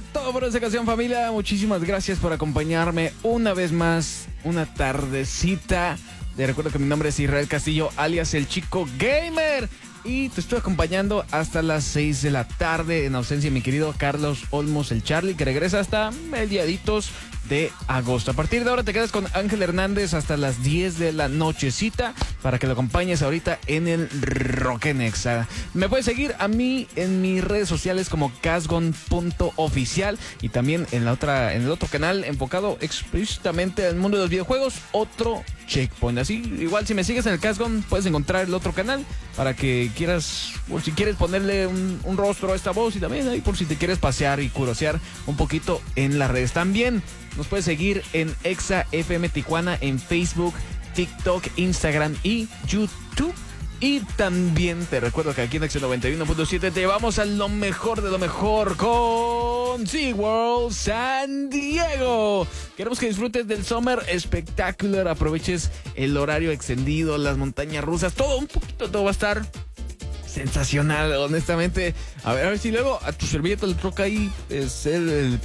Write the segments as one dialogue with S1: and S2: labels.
S1: todo por esta ocasión, familia. Muchísimas gracias por acompañarme una vez más, una tardecita. Te recuerdo que mi nombre es Israel Castillo, alias el Chico Gamer. Y te estoy acompañando hasta las 6 de la tarde, en ausencia de mi querido Carlos Olmos, el Charlie, que regresa hasta mediaditos de agosto. A partir de ahora te quedas con Ángel Hernández hasta las 10 de la nochecita para que lo acompañes ahorita en el Rockenexa. Me puedes seguir a mí en mis redes sociales como casgon.oficial y también en el otro canal enfocado explícitamente al mundo de los videojuegos, otro Checkpoint. Así, igual si me sigues en el Casgon puedes encontrar el otro canal para que quieras, por si quieres ponerle un rostro a esta voz, y también ahí por si te quieres pasear y curiosear un poquito en las redes. También nos puedes seguir en Exa FM Tijuana en Facebook, TikTok, Instagram y YouTube. Y también te recuerdo que aquí en Acción 91.7 te llevamos a lo mejor de lo mejor con SeaWorld San Diego. Queremos que disfrutes del Summer Spectacular, aproveches el horario extendido, las montañas rusas, todo un poquito, todo va a estar sensacional, honestamente. A ver si luego a tu servilleta le toca ahí ser el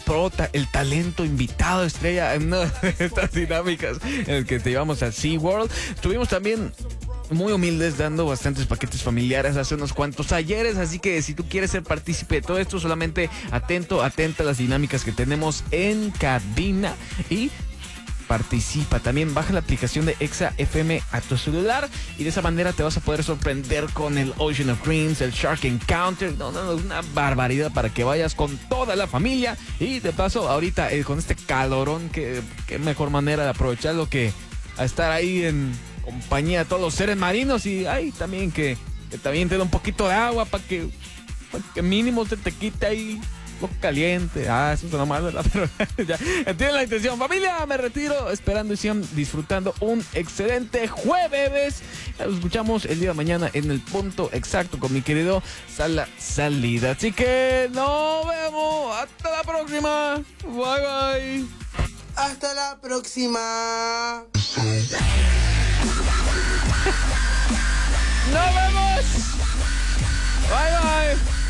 S1: talento invitado estrella en una de estas dinámicas en el que te llevamos a SeaWorld. Tuvimos también muy humildes dando bastantes paquetes familiares hace unos cuantos ayeres, así que si tú quieres ser partícipe de todo esto, solamente atenta a las dinámicas que tenemos en cabina y participa. También baja la aplicación de Exa FM a tu celular y de esa manera te vas a poder sorprender con el Ocean of Dreams, el Shark Encounter. No, una barbaridad para que vayas con toda la familia. Y de paso, ahorita con este calorón, qué mejor manera de aprovecharlo que a estar ahí en compañía de todos los seres marinos. Y también que también te da un poquito de agua para que mínimo se te quite ahí lo caliente. Eso suena mal, ¿verdad? Pero ya entienden la intención. Familia, me retiro esperando y sigan disfrutando un excelente jueves. Nos escuchamos el día de mañana en el punto exacto con mi querido Salida. Así que nos vemos. Hasta la próxima. Bye.
S2: Hasta la próxima.
S1: ¡Nos vemos! Bye.